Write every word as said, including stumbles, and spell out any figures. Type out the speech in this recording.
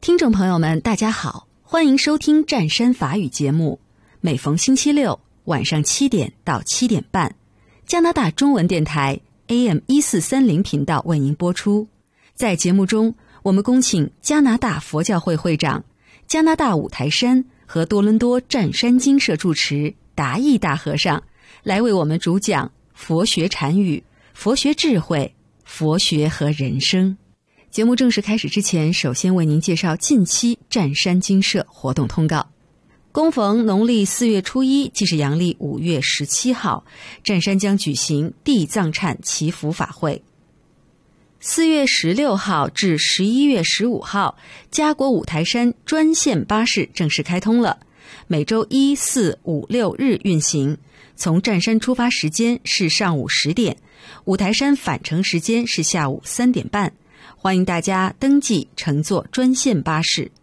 听众朋友们大家好，欢迎收听湛山法语节目，每逢星期六晚上七点到七点半，加拿大中文电台 A M 一四三零 频道为您播出。在节目中，我们恭请加拿大佛教会会长、加拿大五台山和多伦多湛山精舍住持达义大和尚来为我们主讲佛学禅语、佛学智慧、佛学和人生。节目正式开始之前，首先为您介绍近期湛山精舍活动通告。恭逢农历四月初一，即是阳历五月十七号，湛山将举行地藏忏祈福法会。四月十六号至十一月十五号，嘉国五台山专线巴士正式开通了，每周一、四、五、六日运行。从湛山出发时间是上午十点，五台山返程时间是下午三点半。欢迎大家登记乘坐专线巴士。